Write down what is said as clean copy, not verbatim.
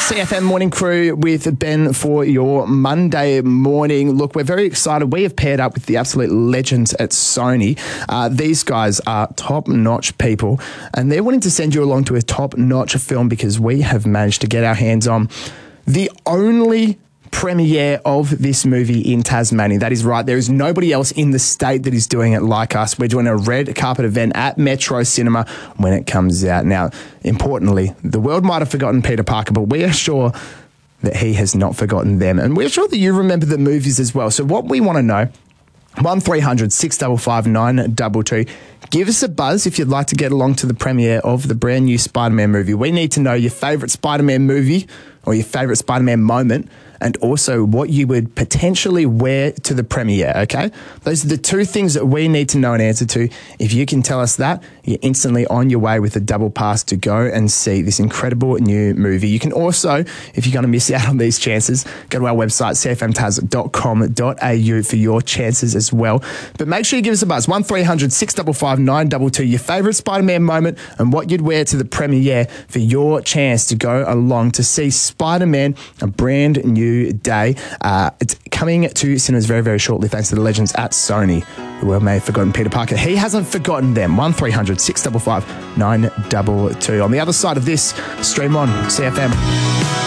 CFM Morning Crew with Ben for your Monday morning. Look, we're very excited. We have paired up with the absolute legends at Sony. These guys are top-notch people, and they're wanting to send you along to a top-notch film because we have managed to get our hands on the only premiere of this movie in Tasmania. That is right. There is nobody else in the state that is doing it like us. We're doing a red carpet event at Metro Cinema when it comes out. Now, importantly, the world might have forgotten Peter Parker, but we are sure that he has not forgotten them. And we're sure that you remember the movies as well. So what we want to know, 1300 655 922. Give us a buzz if you'd like to get along to the premiere of the brand new Spider-Man movie. We need to know your favourite Spider-Man movie or your favourite Spider-Man moment, and also what you would potentially wear to the premiere, okay? Those are the two things that we need to know an answer to. If you can tell us that, you're instantly on your way with a double pass to go and see this incredible new movie. You can also, if you're going to miss out on these chances, go to our website, cfmtaz.com.au for your chances as well. But make sure you give us a buzz, 1300 655 922, your favourite Spider-Man moment and what you'd wear to the premiere for your chance to go along to see Spider-Man, a brand new day. It's coming to cinemas very, very shortly thanks to the legends at Sony. The world may have forgotten Peter Parker. He hasn't forgotten them. 1300 655 922. On the other side of this, stream on CFM.